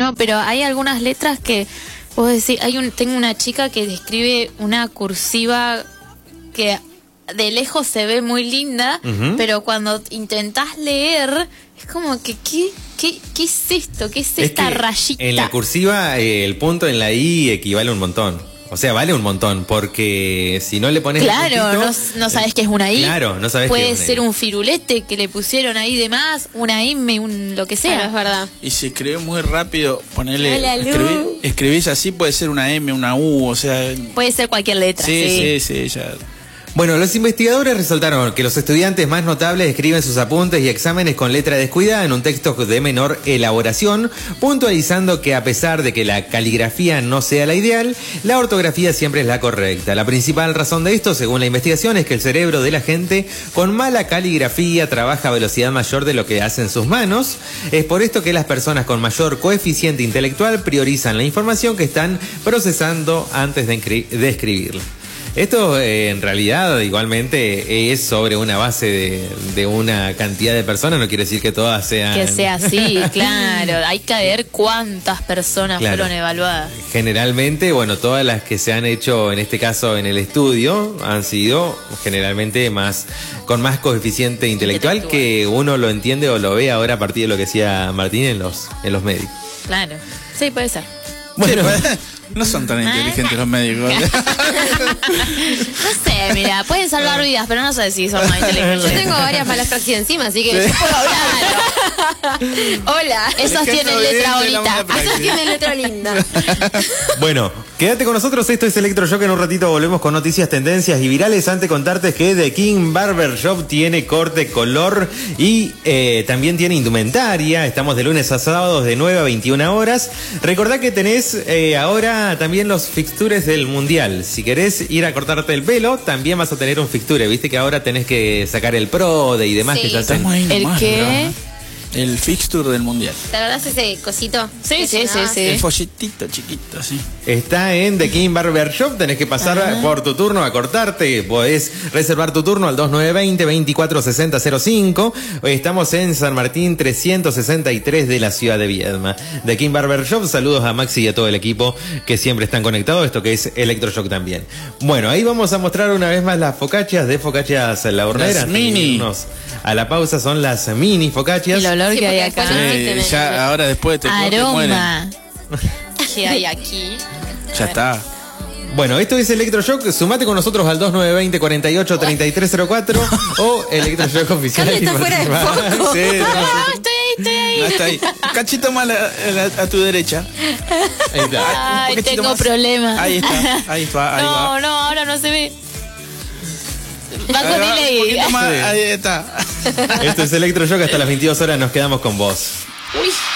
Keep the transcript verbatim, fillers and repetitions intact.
no, pero hay algunas letras que vos decís, hay un, tengo una chica que describe una cursiva que de lejos se ve muy linda, uh-huh. pero cuando intentás leer, es como que, ¿qué, qué, qué es esto? ¿Qué es, es esta rayita? En la cursiva, eh, el punto en la I equivale a un montón. O sea, vale un montón, porque si no le pones... Claro, puntito, no, no sabes qué es una I. Claro, no sabes Puede qué es una ser I. un firulete que le pusieron ahí de más, una M, un lo que sea. Claro, es verdad. Y si escribís muy rápido, ponele... Escribís, escribís así, puede ser una M, una U, o sea... Puede ser cualquier letra. Sí, sí, sí, sí ya... Bueno, los investigadores resaltaron que los estudiantes más notables escriben sus apuntes y exámenes con letra descuidada en un texto de menor elaboración, puntualizando que a pesar de que la caligrafía no sea la ideal, la ortografía siempre es la correcta. La principal razón de esto, según la investigación, es que el cerebro de la gente con mala caligrafía trabaja a velocidad mayor de lo que hacen sus manos. Es por esto que las personas con mayor coeficiente intelectual priorizan la información que están procesando antes de, de escribirla. Esto eh, en realidad igualmente es sobre una base de, de una cantidad de personas, no quiere decir que todas sean... Que sea así, claro, hay que ver cuántas personas claro. fueron evaluadas. Generalmente, bueno, todas las que se han hecho, en este caso en el estudio, han sido generalmente más con más coeficiente intelectual, intelectual. que uno lo entiende o lo ve ahora a partir de lo que decía Martín en los, en los médicos. Claro, sí, puede ser. Bueno, no son tan inteligentes los médicos. No sé, mira, pueden salvar vidas, pero no sé si son más inteligentes. Yo tengo varias malas praxis encima, así que sí. yo puedo hablar. Hola. Esas tienen letra bonita. Esas tienen letra linda. Bueno, quédate con nosotros. Esto es Electroshock. En un ratito volvemos con noticias, tendencias y virales. Antes contarte que The King Barber Shop tiene corte, color y eh, también tiene indumentaria. Estamos de lunes a sábados de nueve a veintiuna horas. Recordá que tenés eh, ahora también los fixtures del mundial. Si querés ir a cortarte el pelo, también vas a tener un fixture. Viste que ahora tenés que sacar el PRODE y demás sí. que ya hacen. ¿El nomás, qué? ¿no? El fixture del mundial. ¿Te acordás ese cosito? Sí, sí, sí, sí. El folletito chiquito, sí. Está en The King Barber Shop. Tenés que pasar ah. por tu turno a cortarte. Podés reservar tu turno al dos nueve dos cero, veinticuatro sesenta cero cinco. Hoy estamos en San Martín trescientos sesenta y tres de la ciudad de Viedma. The King Barber Shop. Saludos a Maxi y a todo el equipo que siempre están conectados. Esto que es Electroshock también. Bueno, ahí vamos a mostrar una vez más las focaccias de Focaccias La Hornera. Las mini. A la pausa son las mini focaccias. El olor sí, que hay acá. Sí, ya ahora después te aroma que hay aquí. Ya está. Bueno, esto es Electroshock. Sumate con nosotros al dos nueve dos cero, cuarenta y ocho, treinta y tres cero cuatro o Electroshock oficial. Está fuera de foco. Sí, no, no, estoy ahí, estoy ahí. No, está ahí. Un cachito más a, a, a tu derecha. Ahí está. Ay, tengo más. problemas. Ahí está, ahí está. Ahí no, va. no, ahora no se ve. Va con delay. Más, ahí está. Esto es Electroshock. Hasta las veintidós horas nos quedamos con vos. Uy.